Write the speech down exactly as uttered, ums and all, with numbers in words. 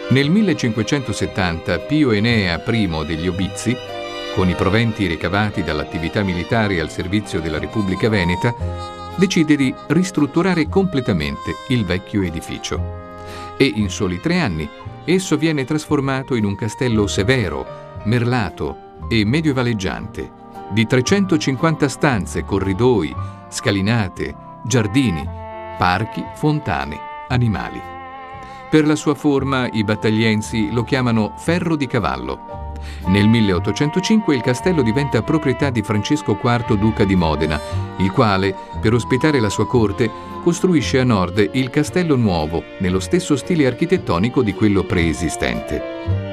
Nel millecinquecentosettanta Pio Enea I degli Obizi, con i proventi ricavati dall'attività militare al servizio della Repubblica Veneta, decide di ristrutturare completamente il vecchio edificio. E in soli tre anni esso viene trasformato in un castello severo, merlato e medioevaleggiante, di trecentocinquanta stanze, corridoi, scalinate, giardini, parchi, fontane, animali. Per la sua forma i battagliensi lo chiamano Ferro di Cavallo. Nel milleottocentocinque il castello diventa proprietà di Francesco quarto duca di Modena, il quale, per ospitare la sua corte, costruisce a nord il Castello Nuovo, nello stesso stile architettonico di quello preesistente.